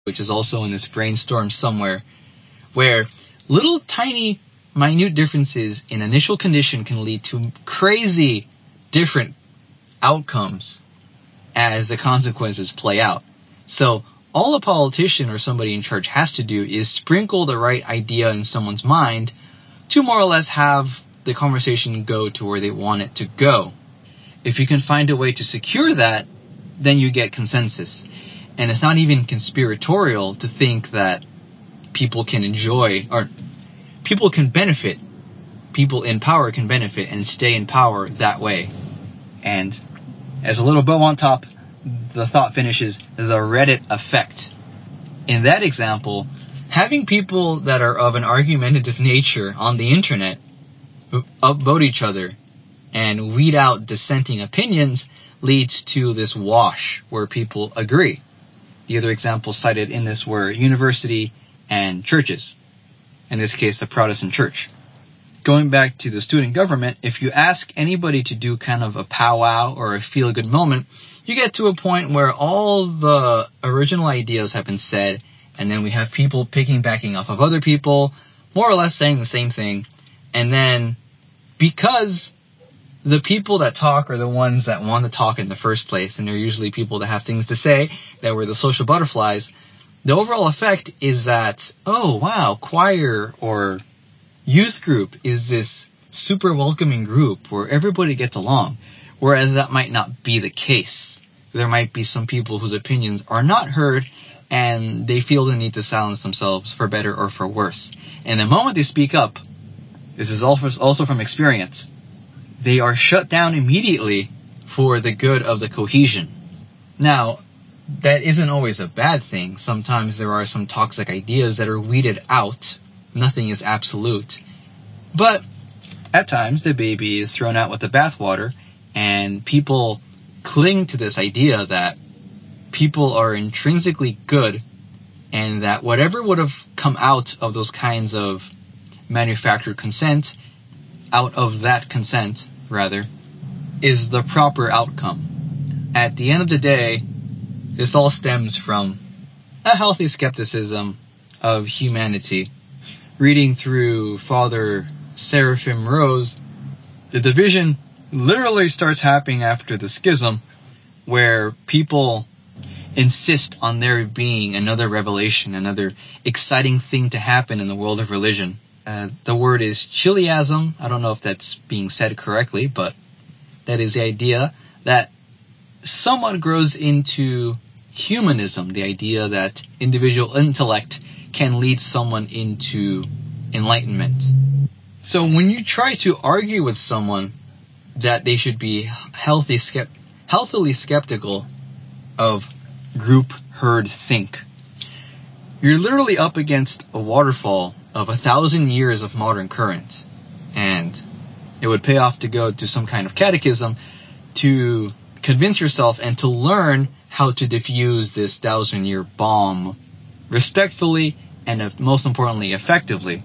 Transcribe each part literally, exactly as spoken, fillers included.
which is also in this brainstorm somewhere, where little tiny minute differences in initial condition can lead to crazy different outcomes as the consequences play out. So all a politician or somebody in charge has to do is sprinkle the right idea in someone's mind to more or less have the conversation go to where they want it to go. If you can find a way to secure that, then you get consensus. And it's not even conspiratorial to think that people can enjoy, or people can benefit, people in power can benefit and stay in power that way. And as a little bow on top, the thought finishes, the Reddit effect. In that example, having people that are of an argumentative nature on the internet upvote each other and weed out dissenting opinions leads to this wash where people agree. The other examples cited in this were university and churches. In this case, the Protestant church. Going back to the student government, if you ask anybody to do kind of a powwow or a feel-good moment, you get to a point where all the original ideas have been said, and then we have people picking backing off of other people, more or less saying the same thing, and then because the people that talk are the ones that want to talk in the first place, and they're usually people that have things to say, that were the social butterflies, the overall effect is that, oh wow, choir or youth group is this super welcoming group where everybody gets along, whereas that might not be the case. There might be some people whose opinions are not heard and they feel the need to silence themselves for better or for worse. And the moment they speak up, this is also from experience, they are shut down immediately for the good of the cohesion. Now, that isn't always a bad thing. Sometimes there are some toxic ideas that are weeded out. Nothing is absolute. But at times the baby is thrown out with the bathwater, and people cling to this idea that people are intrinsically good and that whatever would have come out of those kinds of manufactured consent, out of that consent, rather, is the proper outcome. At the end of the day, this all stems from a healthy skepticism of humanity. Reading through Father Seraphim Rose, the division literally starts happening after the schism, where people insist on there being another revelation, another exciting thing to happen in the world of religion. Uh, the word is chiliasm. I don't know if that's being said correctly, but that is the idea that somewhat grows into humanism, the idea that individual intellect can lead someone into enlightenment. So when you try to argue with someone that they should be healthy, skept- healthily skeptical of group herd think, you're literally up against a waterfall of a thousand years of modern current. And it would pay off to go to some kind of catechism to convince yourself and to learn how to diffuse this thousand year bomb respectfully and most importantly effectively.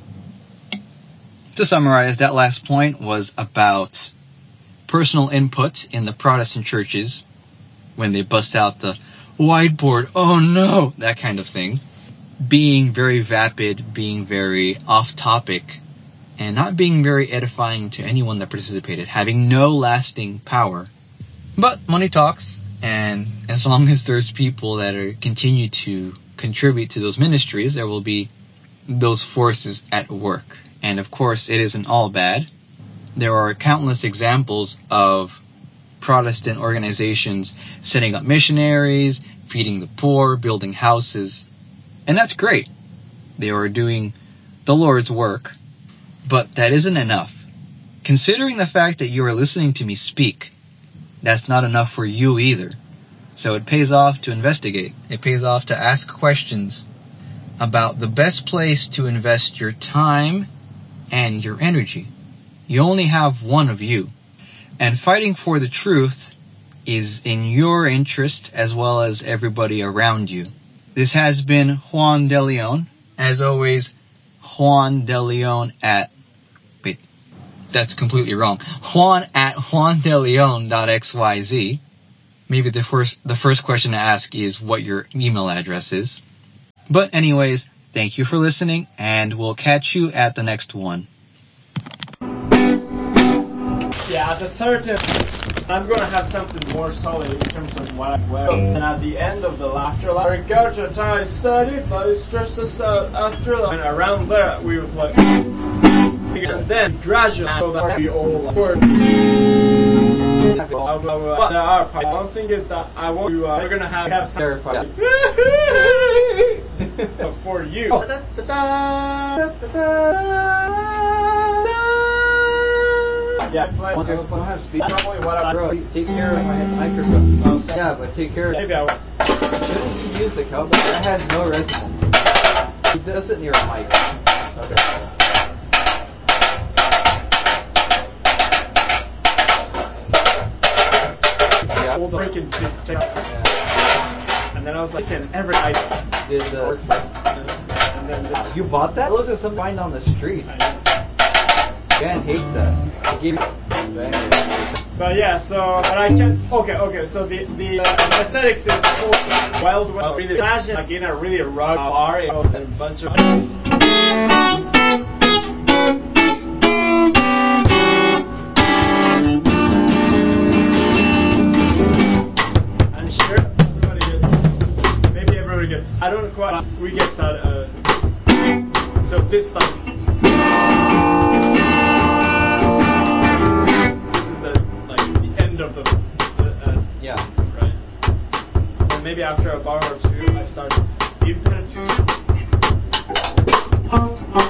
To summarize, that last point was about personal input in the Protestant churches when they bust out the whiteboard, oh no, that kind of thing. Being very vapid, being very off topic, and not being very edifying to anyone that participated, having no lasting power. But money talks, and as long as there's people that are continue to contribute to those ministries, there will be those forces at work. And of course, it isn't all bad. There are countless examples of Protestant organizations setting up missionaries, feeding the poor, building houses. And that's great. They are doing the Lord's work. But that isn't enough. Considering the fact that you are listening to me speak, that's not enough for you either. So it pays off to investigate. It pays off to ask questions about the best place to invest your time and your energy. You only have one of you. And fighting for the truth is in your interest as well as everybody around you. This has been Juan De Leon. As always, Juan De Leon at... Wait, that's completely wrong. Juan at juandeleon dot x y z. Maybe the first, the first question to ask is what your email address is. But anyways, thank you for listening, and we'll catch you at the next one. Yeah, at a certain, I'm gonna have something more solid in terms of what I wear. And at the end of the laughter line, regard your tie study, fly stress us out after life. And around there, we would play. And then gradually, so that we all work. But there are parts. One thing is that I want to, uh, we're gonna have, have some for you. Yeah, but I don't have speed. Probably what I bro, take care of my microphone. Oh, yeah, but take care of it. Maybe I will. Shouldn't you use the cowbell? That has no resonance. It does it near a mic. Okay. Yeah. All the freaking distinct. Yeah. And then I was like, ten every I did the works. And then the, you bought that? It looks like some find on the streets. Ben hates that. I gave But yeah, so but I can okay, okay. So the the uh, aesthetics is cool. Wild, wild. Really imagine like in a really rock bar and a bunch of. I'm sure everybody gets. Maybe everybody gets. I don't quite. We get started. Uh, so this like. Of the, uh, yeah, right. And maybe after a bar or